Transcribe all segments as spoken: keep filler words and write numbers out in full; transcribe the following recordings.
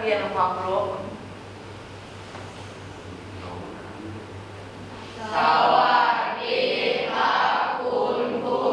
รียนความเคารพสวัสดีครับคุณครู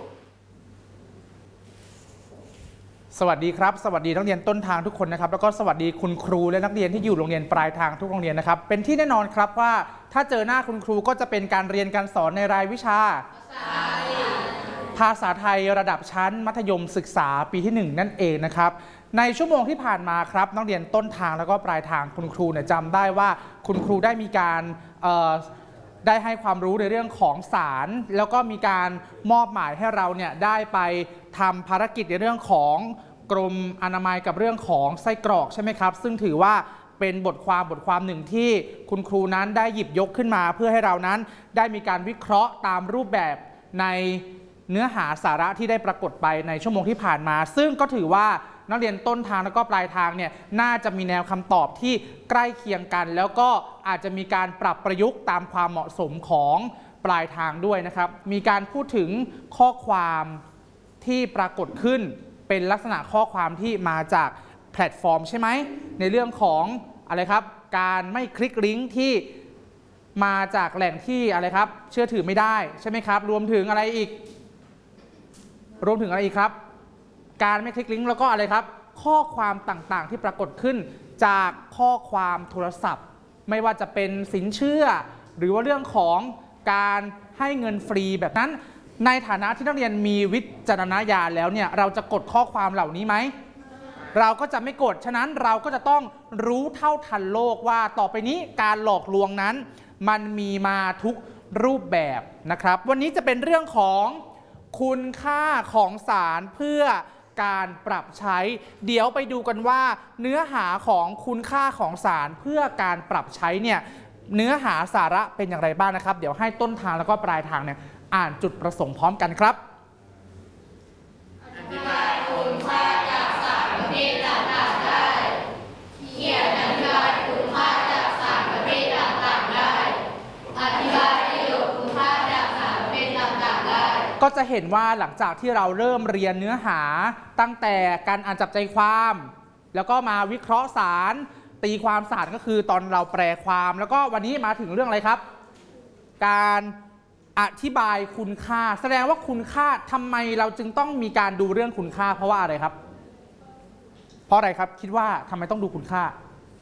สวัสดีครับสวัสดีนักเรียนต้นทางทุกคนนะครับแล้วก็สวัสดีคุณครูและนักเรียนที่อยู่โรงเรียนปลายทางทุกโรงเรียนนะครับเป็นที่แน่นอนครับว่าถ้าเจอหน้าคุณครูก็จะเป็นการเรียนการสอนในรายวิชาภาษาไทยระดับชั้นมัธยมศึกษาปีที่หนึ่งนั่นเองนะครับในชั่วโมงที่ผ่านมาครับนักเรียนต้นทางแล้วก็ปลายทางคุณครูเนี่ยจำได้ว่าคุณครูได้มีการได้ให้ความรู้ในเรื่องของสารแล้วก็มีการมอบหมายให้เราเนี่ยได้ไปทำภารกิจในเรื่องของกรมอนามัยกับเรื่องของไส้กรอกใช่ไหมครับซึ่งถือว่าเป็นบทความบทความหนึ่งที่คุณครูนั้นได้หยิบยกขึ้นมาเพื่อให้เรานั้นได้มีการวิเคราะห์ตามรูปแบบในเนื้อหาสาระที่ได้ปรากฏไปในชั่วโมงที่ผ่านมาซึ่งก็ถือว่านักเรียนต้นทางแล้วก็ปลายทางเนี่ยน่าจะมีแนวคำตอบที่ใกล้เคียงกันแล้วก็อาจจะมีการปรับประยุกต์ตามความเหมาะสมของปลายทางด้วยนะครับมีการพูดถึงข้อความที่ปรากฏขึ้นเป็นลักษณะข้อความที่มาจากแพลตฟอร์มใช่ไหมในเรื่องของอะไรครับการไม่คลิกลิงก์ที่มาจากแหล่งที่อะไรครับเชื่อถือไม่ได้ใช่ไหมครับรวมถึงอะไรอีกรวมถึงอะไรอีกครับการไม่คลิกลิงก์แล้วก็อะไรครับข้อความต่างๆที่ปรากฏขึ้นจากข้อความโทรศัพท์ไม่ว่าจะเป็นสินเชื่อหรือว่าเรื่องของการให้เงินฟรีแบบนั้นในฐานะที่นักเรียนมีวิจารณญาณแล้วเนี่ยเราจะกดข้อความเหล่านี้ไหมเราก็จะไม่กดฉะนั้นเราก็จะต้องรู้เท่าทันโลกว่าต่อไปนี้การหลอกลวงนั้นมันมีมาทุกรูปแบบนะครับวันนี้จะเป็นเรื่องของคุณค่าของสารเพื่อการปรับใช้เดี๋ยวไปดูกันว่าเนื้อหาของคุณค่าของสารเพื่อการปรับใช้เนี่ยเนื้อหาสาระเป็นอย่างไรบ้างนะครับเดี๋ยวให้ต้นทางแล้วก็ปลายทางเนี่ยอ่านจุดประสงค์พร้อมกันครับอธิบายคุณค่าจากสารประเภทต่างๆได้เขียนอธิบายคุณค่าจากสารประเภทต่างๆได้อธิบายประโยชน์คุณค่าจากสารประเภทต่างๆได้ก็จะเห็นว่าหลังจากที่เราเริ่มเรียนเนื้อหาตั้งแต่การอ่านจับใจความแล้วก็มาวิเคราะห์สารตีความสารก็คือตอนเราแปลความแล้วก็วันนี้มาถึงเรื่องอะไรครับการอธิบายคุณค่าแสดงว่าคุณค่าทำไมเราจึงต้องมีการดูเรื่องคุณค่าเพราะว่าอะไรครับเพราะอะไรครับคิดว่าทำไมต้องดูคุณค่า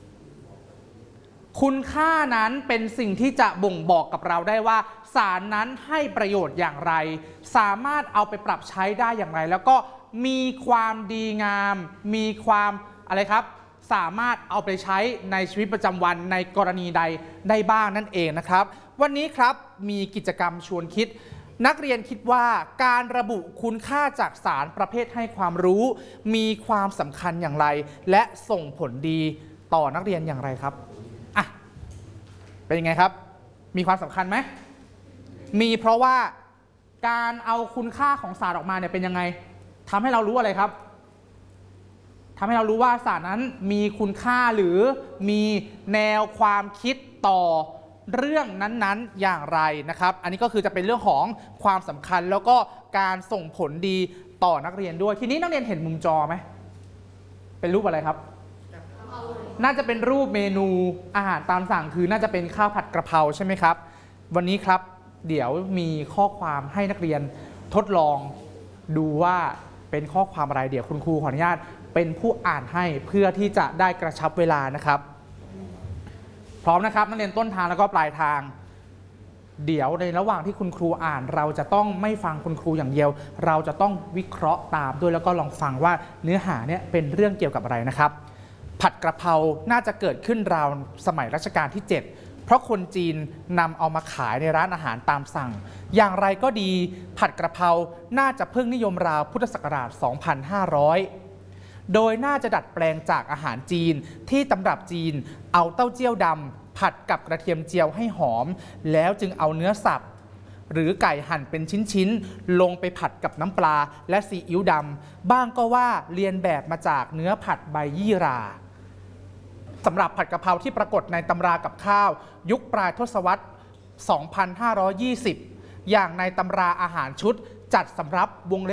คุณค่านั้นเป็นสิ่งที่จะบ่งบอกกับเราได้ว่าสารนั้นให้ประโยชน์อย่างไรสามารถเอาไปปรับใช้ได้อย่างไรแล้วก็มีความดีงามมีความอะไรครับสามารถเอาไปใช้ในชีวิตประจำวันในกรณีใดได้บ้างนั่นเองนะครับวันนี้ครับมีกิจกรรมชวนคิดนักเรียนคิดว่าการระบุคุณค่าจากสารประเภทให้ความรู้มีความสำคัญอย่างไรและส่งผลดีต่อนักเรียนอย่างไรครับอ่ะเป็นยังไงครับมีความสำคัญไหมมีเพราะว่าการเอาคุณค่าของสารออกมาเนี่ยเป็นยังไงทำให้เรารู้อะไรครับทำให้เรารู้ว่าสารนั้นมีคุณค่าหรือมีแนวความคิดต่อเรื่องนั้นๆอย่างไรนะครับอันนี้ก็คือจะเป็นเรื่องของความสำคัญแล้วก็การส่งผลดีต่อนักเรียนด้วยทีนี้นักเรียนเห็นมุมจอไหมเป็นรูปอะไรครับน่าจะเป็นรูปเมนูอาหารตามสั่งคือน่าจะเป็นข้าวผัดกระเพราใช่ไหมครับวันนี้ครับเดี๋ยวมีข้อความให้นักเรียนทดลองดูว่าเป็นข้อความอะไรเดี๋ยวคุณครูขออนุญาตเป็นผู้อ่านให้เพื่อที่จะได้กระชับเวลานะครับพร้อมนะครับนักเรียนต้นทางแล้วก็ปลายทางเดี๋ยวในระหว่างที่คุณครูอ่านเราจะต้องไม่ฟังคุณครูอย่างเดียวเราจะต้องวิเคราะห์ตามด้วยแล้วก็ลองฟังว่าเนื้อหาเนี่ยเป็นเรื่องเกี่ยวกับอะไรนะครับผัดกระเพราน่าจะเกิดขึ้นราวสมัยรัชกาลที่เจ็ดเพราะคนจีนนำเอามาขายในร้านอาหารตามสั่งอย่างไรก็ดีผัดกระเพราน่าจะเพิ่งนิยมราวพุทธศักราช สองพันห้าร้อย โดยน่าจะดัดแปลงจากอาหารจีนที่ตำรับจีนเอาเต้าเจี้ยวดำผัดกับกระเทียมเจียวให้หอมแล้วจึงเอาเนื้อสับหรือไก่หั่นเป็นชิ้นๆลงไปผัดกับน้ำปลาและซีอิ๊วดำบ้างก็ว่าเรียนแบบมาจากเนื้อผัดใบยี่หร่าสำหรับผัดกะเพราที่ปรากฏในตำรากับข้าวยุคปลายทศวรรษ สองพันห้าร้อยยี่สิบ อย่างในตำราอาหารชุดจัดสำรับวง